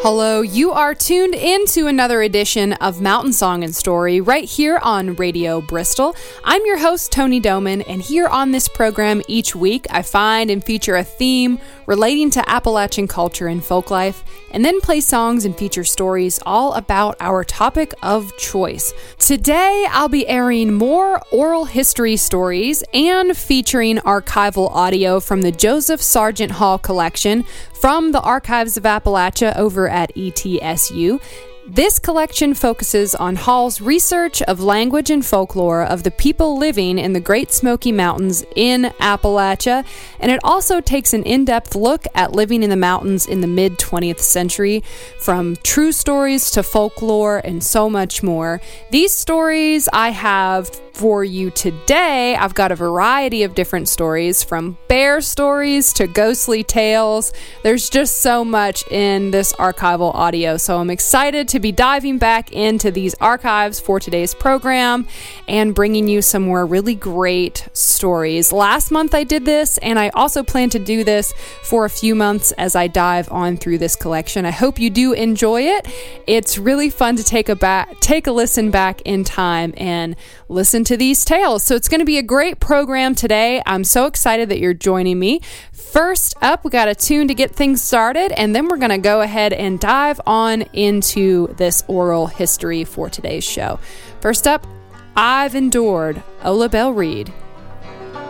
Hello, you are tuned into another edition of Mountain Song and Story right here on Radio Bristol. I'm your host, Tony Doman, and here on this program each week, I find and feature a theme relating to Appalachian culture and folk life, and then play songs and feature stories all about our topic of choice. Today, I'll be airing more oral history stories and featuring archival audio from the Joseph Sargent Hall collection from the Archives of Appalachia over at ETSU. This collection focuses on Hall's research of language and folklore of the people living in the Great Smoky Mountains in Appalachia, and it also takes an in-depth look at living in the mountains in the mid-20th century, from true stories to folklore and so much more. These stories I have for you today, I've got a variety of different stories, from bear stories to ghostly tales. There's just so much in this archival audio, so I'm excited to be diving back into these archives for today's program and bringing you some more really great stories. Last month I did this, and I also plan to do this for a few months as I dive on through this collection. I hope you do enjoy it. It's really fun to take a listen back in time and listen to these tales. So it's going to be a great program today. I'm so excited that you're joining me. First up, we got a tune to get things started, and then we're going to go ahead and dive on into this oral history for today's show. First up, I've Endured, Ola Belle Reed.